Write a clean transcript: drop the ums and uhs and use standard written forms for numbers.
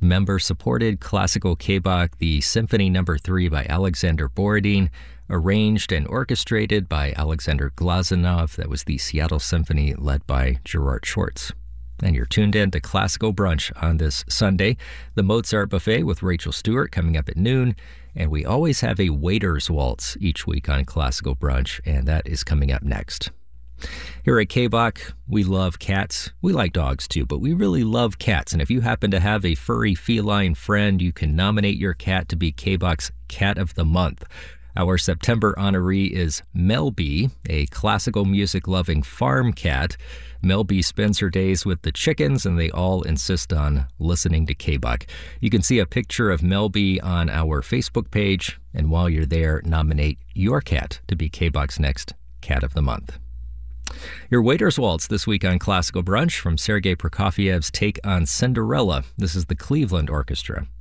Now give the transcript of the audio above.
member-supported classical K-Bach, the Symphony No. 3 by Alexander Borodin, arranged and orchestrated by Alexander Glazunov. That was the Seattle Symphony led by Gerard Schwartz. And you're tuned in to Classical Brunch on this Sunday. The Mozart Buffet with Rachel Stewart coming up at noon. And we always have a waiter's waltz each week on Classical Brunch, and that is coming up next. Here at K-Bach, we love cats. We like dogs too, but we really love cats. And if you happen to have a furry feline friend, you can nominate your cat to be K-Bach's Cat of the Month. Our September honoree is Melby, a classical music-loving farm cat. Melby spends her days with the chickens, and they all insist on listening to K-Bach. You can see a picture of Melby on our Facebook page, and while you're there, nominate your cat to be K-Bach's next Cat of the Month. Your Waiter's Waltz this week on Classical Brunch from Sergei Prokofiev's take on Cinderella. This is the Cleveland Orchestra.